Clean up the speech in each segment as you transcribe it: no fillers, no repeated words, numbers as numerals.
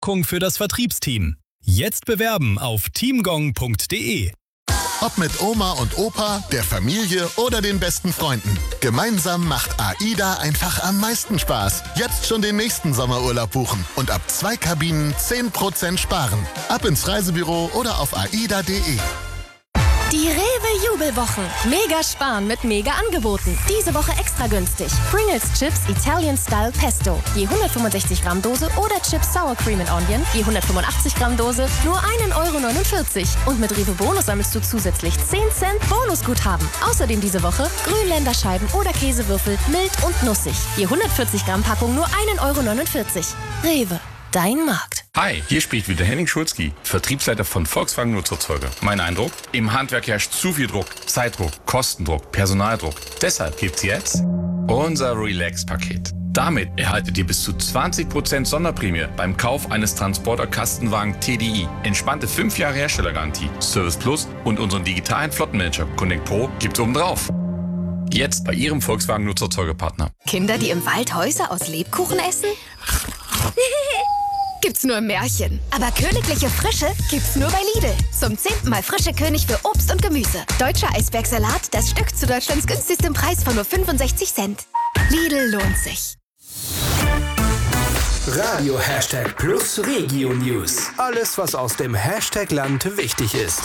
Packung für das Vertriebsteam. Jetzt bewerben auf teamgong.de. Ob mit Oma und Opa, der Familie oder den besten Freunden. Gemeinsam macht AIDA einfach am meisten Spaß. Jetzt schon den nächsten Sommerurlaub buchen und ab 2 Kabinen 10% sparen. Ab ins Reisebüro oder auf aida.de. Die Rewe-Jubelwochen. Mega sparen mit Mega-Angeboten. Diese Woche extra günstig. Pringles Chips Italian Style Pesto. Je 165 Gramm Dose oder Chips Sour Cream and Onion. Je 185 Gramm Dose. Nur 1,49 €. Und mit Rewe Bonus sammelst du zusätzlich 10 Cent Bonusguthaben. Außerdem diese Woche Grünländerscheiben oder Käsewürfel mild und nussig. Je 140 Gramm Packung nur 1,49 €. Rewe. Dein Markt. Hi, hier spricht wieder Henning Schulzki, Vertriebsleiter von Volkswagen Nutzerzeuger. Mein Eindruck? Im Handwerk herrscht zu viel Druck, Zeitdruck, Kostendruck, Personaldruck. Deshalb gibt's jetzt unser Relax-Paket. Damit erhaltet ihr bis zu 20% Sonderprämie beim Kauf eines Transporter-Kastenwagen TDI. Entspannte 5 Jahre Herstellergarantie, Service Plus und unseren digitalen Flottenmanager Connect Pro gibt's obendrauf. Jetzt bei Ihrem Volkswagen Nutzerzeugerpartner. Kinder, die im Wald Häuser aus Lebkuchen essen? Gibt's nur im Märchen. Aber königliche Frische gibt's nur bei Lidl. Zum 10. Mal frische König für Obst und Gemüse. Deutscher Eisbergsalat, das Stück zu Deutschlands günstigstem Preis von nur 65 Cent. Lidl lohnt sich. Radio #Plus Regio News. Alles, was aus dem Hashtag-Land wichtig ist.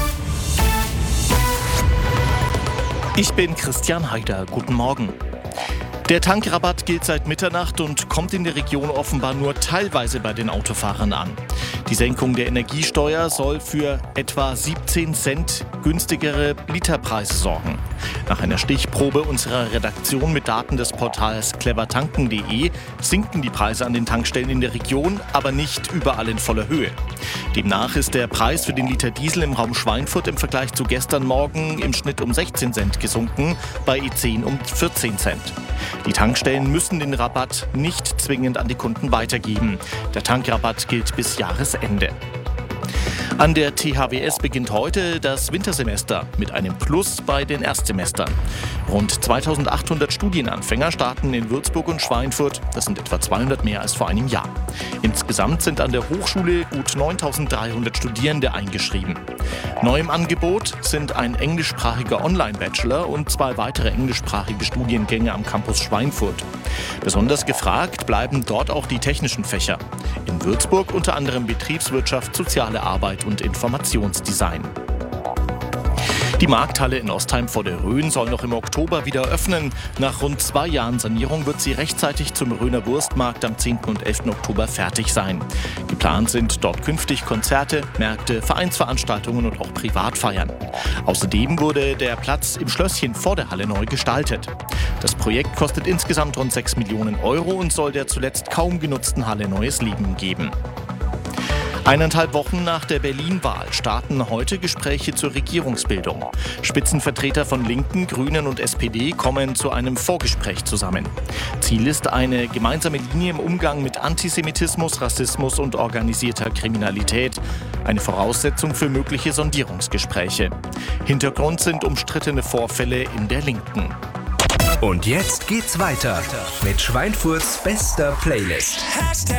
Ich bin Christian Haider. Guten Morgen. Der Tankrabatt gilt seit Mitternacht und kommt in der Region offenbar nur teilweise bei den Autofahrern an. Die Senkung der Energiesteuer soll für etwa 17 Cent günstigere Literpreise sorgen. Nach einer Stichprobe unserer Redaktion mit Daten des Portals clevertanken.de sinken die Preise an den Tankstellen in der Region, aber nicht überall in voller Höhe. Demnach ist der Preis für den Liter Diesel im Raum Schweinfurt im Vergleich zu gestern Morgen im Schnitt um 16 Cent gesunken, bei E10 um 14 Cent. Die Tankstellen müssen den Rabatt nicht zwingend an die Kunden weitergeben. Der Tankrabatt gilt bis Jahresende. An der THWS beginnt heute das Wintersemester mit einem Plus bei den Erstsemestern. Rund 2800 Studienanfänger starten in Würzburg und Schweinfurt. Das sind etwa 200 mehr als vor einem Jahr. Insgesamt sind an der Hochschule gut 9300 Studierende eingeschrieben. Neu im Angebot sind ein englischsprachiger Online-Bachelor und 2 weitere englischsprachige Studiengänge am Campus Schweinfurt. Besonders gefragt bleiben dort auch die technischen Fächer. In Würzburg unter anderem Betriebswirtschaft, soziale Arbeit und Informationsdesign. Die Markthalle in Ostheim vor der Rhön soll noch im Oktober wieder öffnen. Nach rund 2 Jahren Sanierung wird sie rechtzeitig zum Rhöner Wurstmarkt am 10. und 11. Oktober fertig sein. Geplant sind dort künftig Konzerte, Märkte, Vereinsveranstaltungen und auch Privatfeiern. Außerdem wurde der Platz im Schlösschen vor der Halle neu gestaltet. Das Projekt kostet insgesamt rund 6 Millionen € und soll der zuletzt kaum genutzten Halle neues Leben geben. 1,5 Wochen nach der Berlin-Wahl starten heute Gespräche zur Regierungsbildung. Spitzenvertreter von Linken, Grünen und SPD kommen zu einem Vorgespräch zusammen. Ziel ist eine gemeinsame Linie im Umgang mit Antisemitismus, Rassismus und organisierter Kriminalität. Eine Voraussetzung für mögliche Sondierungsgespräche. Hintergrund sind umstrittene Vorfälle in der Linken. Und jetzt geht's weiter mit Schweinfurts bester Playlist.